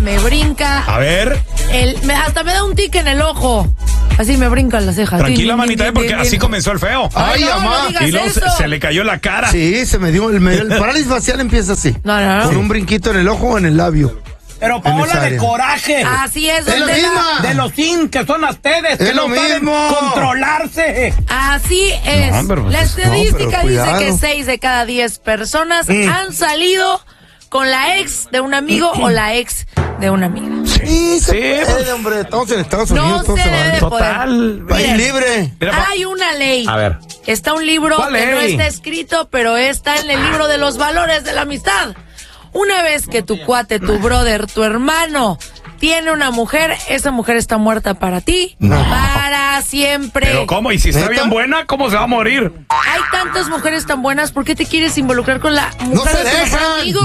me brinca. A ver. Hasta me da un tic en el ojo. Así me brincan las cejas. Tranquila, manita, porque así comenzó el feo. Ay, mamá. No y luego se le cayó la cara. Sí, se me dio el parálisis facial empieza así. No. Con un brinquito en el ojo o en el labio. Pero Paola, de coraje. Así es, Es lo mismo. De los que son ustedes, que Es lo no saben mismo. controlarse. Así es. No, pero, la estadística pero dice cuidado. que 6 de cada 10 personas han salido con la ex de un amigo o la ex de una amiga. Sí, se puede, pues. hombre. Todos en Estados No Unidos, todos se se debe van. de Total. País Miren, libre. Mira, hay una ley. A ver. Está un libro ¿Cuál que no ley? está escrito, pero está en el libro de los valores de la amistad. Una vez que tu cuate, tu brother, tu hermano tiene una mujer, esa mujer está muerta para ti, para siempre. Pero ¿cómo? ¿Y si está ¿Neta? bien buena, cómo se va a morir? Hay tantas mujeres tan buenas, ¿por qué te quieres involucrar con la mujer se de tu mejor dejan. amigo?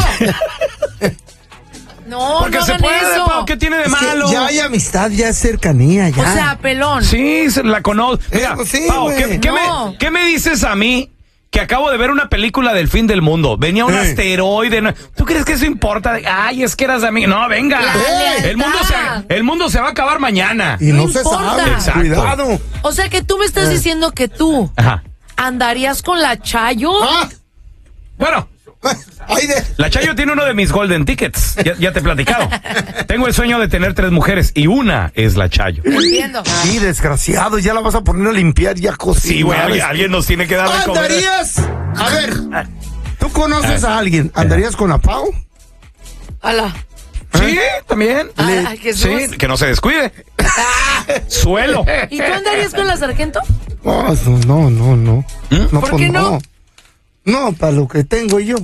No, Porque no se hagan puede, eso. Pau, ¿qué tiene de Es que malo? ya hay amistad, ya es cercanía, ya. O sea, pelón. Sí, se la conozco. Mira, pues sí, Pau, güey. ¿qué me dices a mí que acabo de ver una película del fin del mundo? Venía un asteroide. ¿Tú crees que eso importa? Ay, es que eras amigo. No, venga. La lealtad. El mundo se va a acabar mañana. Y no No se importa. sabe. Exacto. Cuidado. O sea, que tú me estás diciendo que tú Ajá. andarías con la Chayo. Ah, Bueno, ay, la Chayo tiene uno de mis golden tickets. Ya te he platicado. Tengo el sueño de tener 3 mujeres y una es la Chayo. Entiendo. Sí, desgraciado, ya la vas a poner a limpiar ya cocinar. Sí, güey, alguien nos tiene que dar de comer. ¿Andarías? A ver, tú conoces a alguien, ¿andarías con la Pau? Ala. Sí, también. Ay, Jesús. Sí, que no se descuide. Suelo. ¿Y tú andarías con la sargento? No, no. No, ¿Por pues qué no? No, para lo que tengo yo.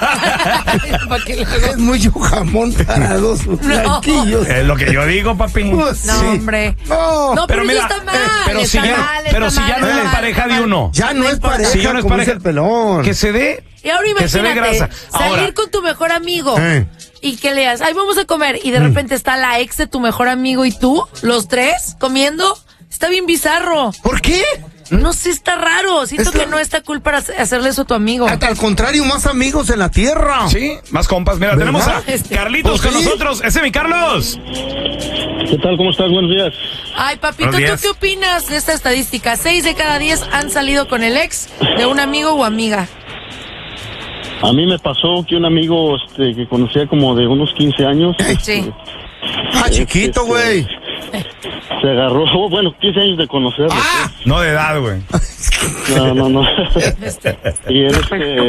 ¿Para qué le hago? Es mucho jamón para dos blanquillos. Es lo que yo digo, papi. Pues, No, sí. hombre. No, No, pero mira, eso está mal. pero si está ya, mal, pero está si ya mal, no es está la mal, pareja está de mal. uno. ya no es importa. pareja, Si ya no es como pareja, dice el pelón. que se dé. Y ahora Que se dé imagínate, grasa. salir Ahora, con tu mejor amigo y que le digas, ay, vamos a comer, y de repente está la ex de tu mejor amigo y tú, los tres, comiendo. Está bien bizarro. ¿Por qué? No sé, está raro. Siento Es que la- no está cool para hacerle eso a tu amigo. Al contrario, más amigos en la tierra. sí, más compas. Mira, ¿Verdad? tenemos a Carlitos Pues con sí. nosotros. Ese es mi Carlos. ¿Qué tal? ¿Cómo estás? Buenos días. Ay, papito, Buenos ¿tú días. qué opinas de esta estadística? 6 de cada 10 han salido con el ex de un amigo o amiga. A mí me pasó que un amigo que conocía como de unos 15 años Sí. Ah, chiquito, güey. se agarró, bueno, 15 años de conocerlo. No de edad, güey. No. Y él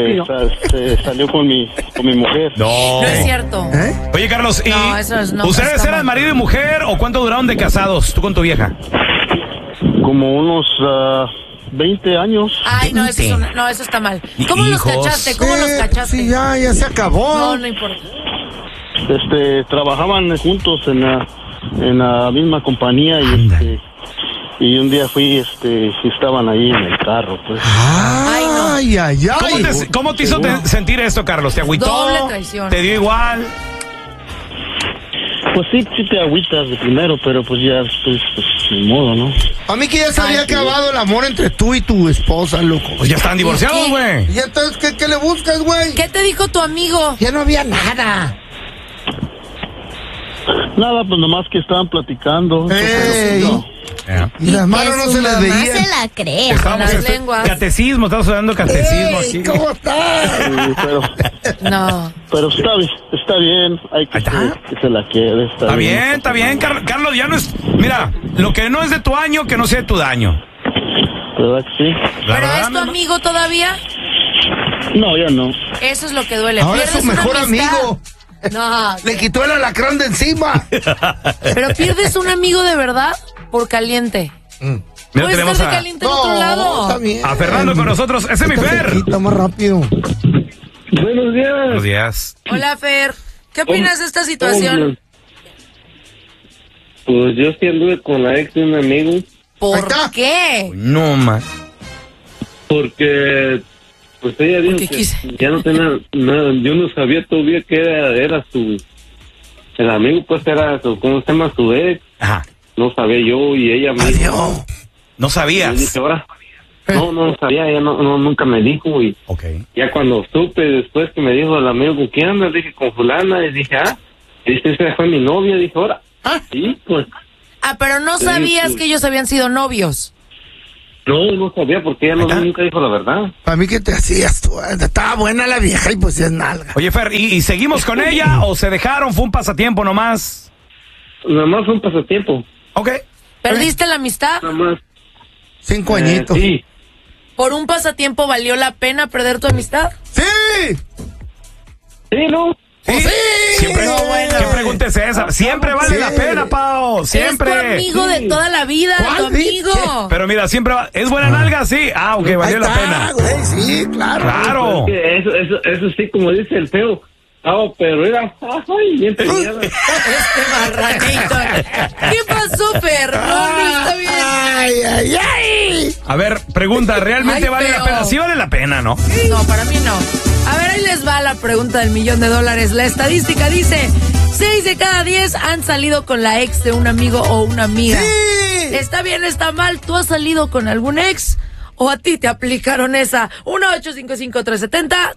salió con mi mujer. No. No es cierto. Oye, Carlos, ¿y No, eso es- no, ustedes está eran mal. marido y mujer o cuánto duraron de casados tú con tu vieja? Como unos 20 años. Ay, no, eso está mal. ¿Cómo los Hijos. cachaste? ¿Cómo los cachaste? Sí, ya se acabó. No importa. Trabajaban juntos en la misma compañía y un día fui, y estaban ahí en el carro, pues. Ay, ay, ay. ¿Cómo te hizo sentir esto, Carlos? ¿Te agüitó? Doble traición. ¿Te dio igual? Pues sí te agüitas de primero, pero pues ya, pues ni modo, ¿no? A mí que ya se había acabado el amor entre tú y tu esposa, loco. Pues ya están divorciados, ¿Qué? güey. ¿Y entonces qué le buscas, güey? ¿Qué te dijo tu amigo? Ya no había nada. Nada, pues nomás que estaban platicando. Ey. Y las manos no se les Mamá veían. se la cree. Estamos las lenguas. catecismo, estamos dando catecismo Ey, aquí. ¿cómo estás? Sí, No. pero está bien, hay que, Ahí está. que se la quede. Está bien, Carlos, ya no es... Mira, lo que no es de tu año, que no sea de tu daño. ¿Verdad que sí? La ¿Pero verdad, es tu mi hermano. amigo todavía? No, ya no. Eso es lo que duele. Ahora es Pierdes su una mejor amistad. amigo. No, Le quitó el alacrán de encima. pero pierdes un amigo de verdad por caliente. Mira, Puedes tenemos estar de a, caliente en otro lado. está bien. a Fernando con nosotros. Ese es mi Fer. Cerquita, más rápido. Buenos días. Buenos días. Hola, Fer. ¿Qué opinas de esta situación? Pues yo sí anduve con la ex de un amigo Ahí ¿Por está. qué? No, man. porque pues ella dijo Porque que quise. ya no tenía nada, yo no sabía todavía que era el amigo, pues era ¿cómo se llama? Su ex, Ajá. no sabía yo y ella me dijo, Adiós. No yo sabías. dije ahora, no sabía, ella no nunca me dijo y Ok. ya cuando supe después que me dijo el amigo, ¿con quién andas? Dije, con fulana, y dije, Esa fue mi novia, dije, ahora. Sí, pues. Pero no Sí, sabías sí. que ellos habían sido novios. No sabía porque ella nunca dijo la verdad. Para mí, ¿qué te hacías tú? Estaba buena la vieja y pues es nalga. Oye, Fer, ¿y seguimos con ella o se dejaron? ¿Fue un pasatiempo nomás? Nada más fue un pasatiempo. Ok. ¿Perdiste la amistad? Nada más. 5 añitos. Sí. ¿Por un pasatiempo valió la pena perder tu amistad? ¡Sí! Sí, ¿no? Sí. Siempre, No, bueno. ¿qué pregunta es esa? Siempre vale Sí. la pena, Pao. Siempre. Es tu amigo de toda la vida, ¿Cuál, tu amigo. Pero mira, siempre va. ¿Es buena nalga? Sí. Ok, Ahí valió la está, pena. güey, sí, claro. Claro. Que eso sí, como dice el feo. Pero era, ay, bien peleada. Este marranito. ¿Qué pasó, Fer? No está bien. Ay. A ver, pregunta, ¿realmente Ay, vale la feo. pena? Sí vale la pena, ¿no? No, para mí no. A ver, ahí les va la pregunta del $1,000,000. La estadística dice, 6 de cada 10 han salido con la ex de un amigo o una amiga. Sí. ¿Está bien, está mal? ¿Tú has salido con algún ex? ¿O a ti te aplicaron esa? 1-855-370